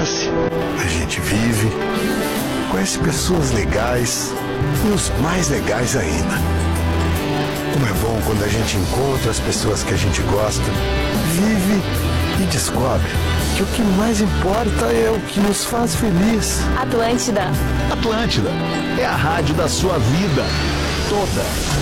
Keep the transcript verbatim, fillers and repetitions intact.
conhece, a gente vive, conhece pessoas legais e os mais legais ainda. Como é bom quando a gente encontra as pessoas que a gente gosta, vive e descobre que o que mais importa é o que nos faz feliz. Atlântida. Atlântida é a rádio da sua vida toda.